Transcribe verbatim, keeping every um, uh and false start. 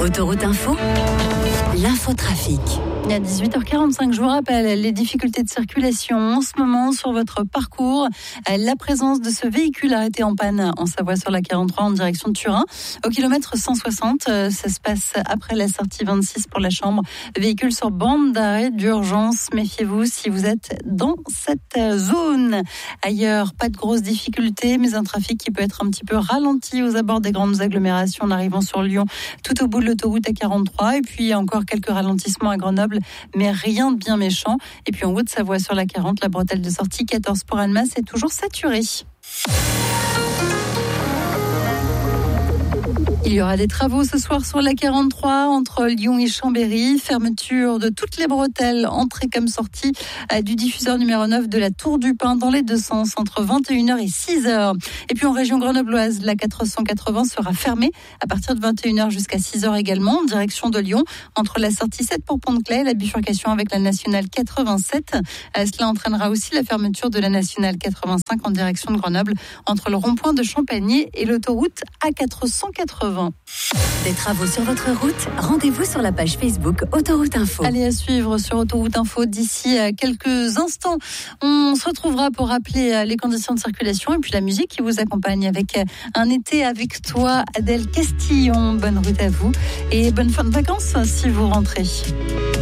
Autoroute Info, l'infotrafic. À dix-huit heures quarante-cinq, je vous rappelle les difficultés de circulation en ce moment sur votre parcours. La présence de ce véhicule arrêté en panne en Savoie sur la quarante-trois en direction de Turin. Au kilomètre cent soixante, ça se passe après la sortie vingt-six pour la Chambre. Véhicule sur bande d'arrêt d'urgence. Méfiez-vous si vous êtes dans cette zone. Ailleurs, pas de grosses difficultés, mais un trafic qui peut être un petit peu ralenti aux abords des grandes agglomérations en arrivant sur Lyon, tout au bout de l'autoroute A quarante-trois. Et puis encore quelques ralentissements à Grenoble, mais rien de bien méchant. Et puis en Haute-Savoie sur la quarante, la bretelle de sortie quatorze pour Annemasse est toujours saturée. Il y aura des travaux ce soir sur la quarante-trois entre Lyon et Chambéry. Fermeture de toutes les bretelles, entrée comme sortie du diffuseur numéro neuf de la Tour du Pin dans les deux sens entre vingt et une heures et six heures. Et puis en région grenobloise, la quatre cent quatre-vingts sera fermée à partir de vingt et une heures jusqu'à six heures également en direction de Lyon entre la sortie sept pour Pont-de-Claix et la bifurcation avec la nationale quatre-vingt-sept. Cela entraînera aussi la fermeture de la nationale quatre-vingt-cinq en direction de Grenoble entre le rond-point de Champagny et l'autoroute A quatre cent quatre-vingts. Des travaux sur votre route, rendez-vous sur la page Facebook Autoroute Info. Allez, à suivre sur Autoroute Info d'ici quelques instants. On se retrouvera pour rappeler les conditions de circulation et puis la musique qui vous accompagne avec Un été avec toi, Adèle Castillon. Bonne route à vous et bonne fin de vacances si vous rentrez.